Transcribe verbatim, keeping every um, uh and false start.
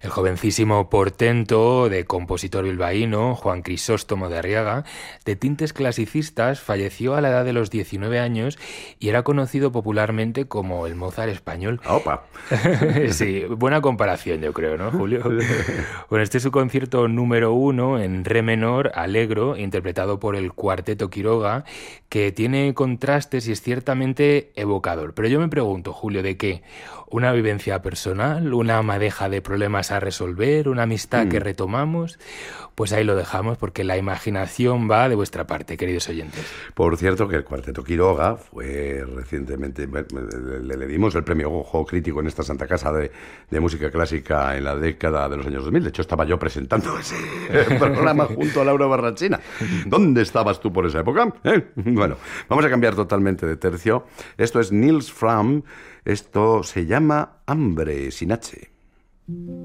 El jovencísimo portento de compositor bilbaíno, Juan Crisóstomo de Arriaga, de tintes clasicistas, falleció a la edad de los diecinueve años y era conocido popularmente como el Mozart español. ¡Opa! Sí, buena comparación, yo creo, ¿no, Julio? Bueno, este es su concierto número uno en re menor, Allegro, interpretado por el Cuarteto Quiroga, que tiene contrastes y es ciertamente evocador. Pero yo me pregunto, Julio, ¿de qué? ¿Una vivencia personal? ¿Una madeja de problemas a resolver? ¿Una amistad mm. que retomamos? Pues ahí lo dejamos, porque la imaginación va de vuestra parte, queridos oyentes. Por cierto, que el Cuarteto Quiroga fue recientemente, le, le dimos el premio Ojo Crítico en esta Santa Casa de, de Música Clásica en la década de los años dos mil. De hecho, estaba yo presentando ese programa junto a Laura Barrachina. ¿Dónde estabas tú por esa época? ¿Eh? Bueno, vamos a cambiar totalmente de tercio. Esto es Nils Fram. Esto se llama Hambre sin H.